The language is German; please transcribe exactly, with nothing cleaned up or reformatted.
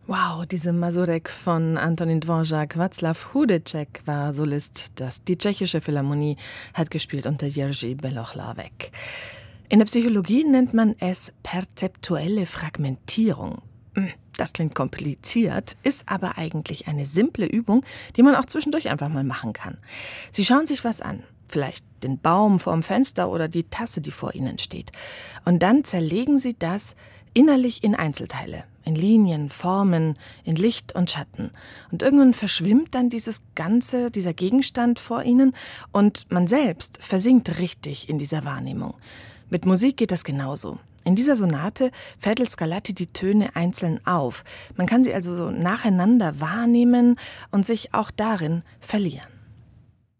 Wow, diese Mazurek von Antonín Dvořák. Václav Hudeček war Solist. Das, die tschechische Philharmonie hat gespielt unter Jerzy Belohlavek. In der Psychologie nennt man es perzeptuelle Fragmentierung. Das klingt kompliziert, ist aber eigentlich eine simple Übung, die man auch zwischendurch einfach mal machen kann. Sie schauen sich was an. Vielleicht den Baum vorm Fenster oder die Tasse, die vor Ihnen steht. Und dann zerlegen Sie das innerlich in Einzelteile, in Linien, Formen, in Licht und Schatten. Und irgendwann verschwimmt dann dieses Ganze, dieser Gegenstand vor Ihnen und man selbst versinkt richtig in dieser Wahrnehmung. Mit Musik geht das genauso. In dieser Sonate fädelt Scarlatti die Töne einzeln auf. Man kann sie also so nacheinander wahrnehmen und sich auch darin verlieren.